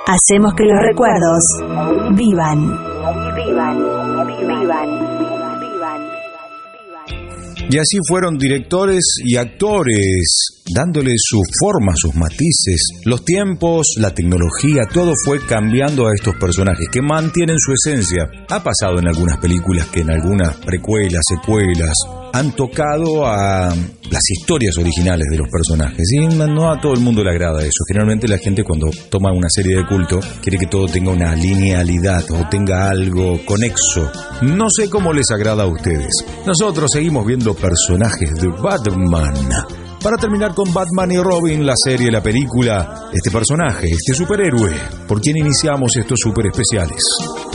Hacemos que los recuerdos vivan. Y así fueron directores y actores, dándole su forma, sus matices. Los tiempos, la tecnología, todo fue cambiando a estos personajes que mantienen su esencia. Ha pasado en algunas películas que en algunas precuelas, secuelas, han tocado a las historias originales de los personajes. Y no a todo el mundo le agrada eso. Generalmente la gente cuando toma una serie de culto quiere que todo tenga una linealidad o tenga algo conexo. No sé cómo les agrada a ustedes. Nosotros seguimos viendo personajes de Batman. Para terminar con Batman y Robin, la serie, la película, este personaje, este superhéroe, por quien iniciamos estos super especiales.